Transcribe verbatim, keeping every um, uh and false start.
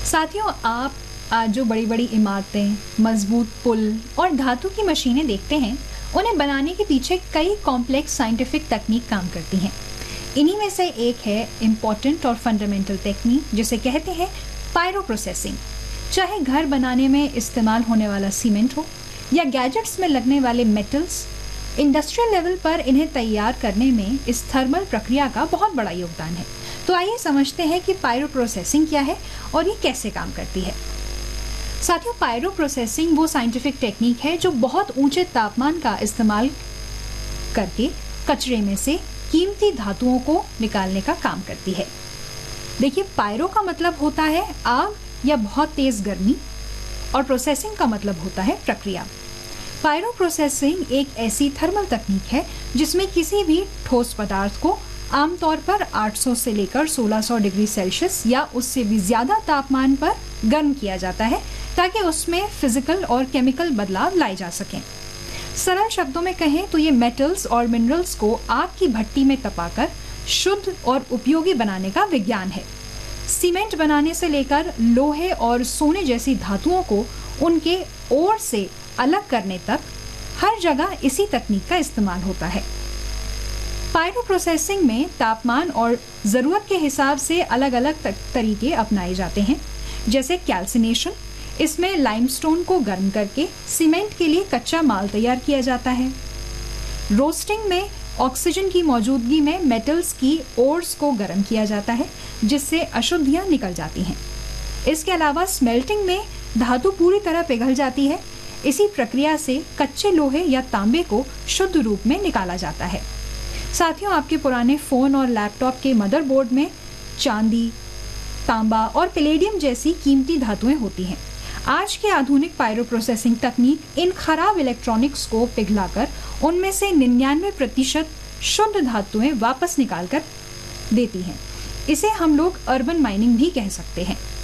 साथियों, आप आज जो बड़ी बड़ी इमारतें, मजबूत पुल और धातु की मशीनें देखते हैं, उन्हें बनाने के पीछे कई कॉम्प्लेक्स साइंटिफिक तकनीक काम करती हैं। इन्हीं में से एक है इम्पॉर्टेंट और फंडामेंटल टेक्निक, जिसे कहते हैं पायरो प्रोसेसिंग। चाहे घर बनाने में इस्तेमाल होने वाला सीमेंट हो या गैजेट्स में लगने वाले मेटल्स, इंडस्ट्रियल लेवल पर इन्हें तैयार करने में इस थर्मल प्रक्रिया का बहुत बड़ा योगदान है। तो आइए समझते हैं कि पायरो प्रोसेसिंग क्या है और ये कैसे काम करती है। साथियों, पायरो प्रोसेसिंग वो साइंटिफिक टेक्निक है जो बहुत ऊंचे तापमान का इस्तेमाल करके कचरे में से कीमती धातुओं को निकालने का काम करती है। देखिए, पायरो का मतलब होता है आग या बहुत तेज गर्मी, और प्रोसेसिंग का मतलब होता है प्रक्रिया। पायरो प्रोसेसिंग एक ऐसी थर्मल तकनीक है जिसमें किसी भी ठोस पदार्थ को आमतौर पर आठ सौ से लेकर सोलह सौ डिग्री सेल्सियस या उससे भी ज्यादा तापमान पर गर्म किया जाता है, ताकि उसमें फिजिकल और केमिकल बदलाव लाए जा सकें। सरल शब्दों में कहें तो ये मेटल्स और मिनरल्स को आग की भट्टी में तपाकर शुद्ध और उपयोगी बनाने का विज्ञान है। सीमेंट बनाने से लेकर लोहे और सोने जैसी धातुओं को उनके ओर से अलग करने तक हर जगह इसी तकनीक का इस्तेमाल होता है। पायरो प्रोसेसिंग में तापमान और ज़रूरत के हिसाब से अलग अलग तरीके अपनाए जाते हैं, जैसे कैल्सिनेशन। इसमें लाइमस्टोन को गर्म करके सीमेंट के लिए कच्चा माल तैयार किया जाता है। रोस्टिंग में ऑक्सीजन की मौजूदगी में मेटल्स की ओर्स को गर्म किया जाता है, जिससे अशुद्धियां निकल जाती हैं। इसके अलावा स्मेल्टिंग में धातु पूरी तरह पिघल जाती है। इसी प्रक्रिया से कच्चे लोहे या तांबे को शुद्ध रूप में निकाला जाता है। साथियों, आपके पुराने फ़ोन और लैपटॉप के मदरबोर्ड में चांदी, तांबा और पैलेडियम जैसी कीमती धातुएं होती हैं। आज की आधुनिक पायरो प्रोसेसिंग तकनीक इन खराब इलेक्ट्रॉनिक्स को पिघलाकर उनमें से निन्यानवे प्रतिशत शुद्ध धातुएं वापस निकाल कर देती हैं। इसे हम लोग अर्बन माइनिंग भी कह सकते हैं।